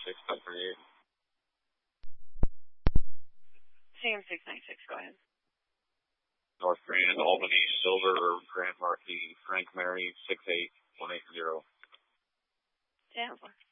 698. CM696, go ahead. North Grand, Albany, Silver, Grand Marquis, Frank Mary, 68180. 10-4.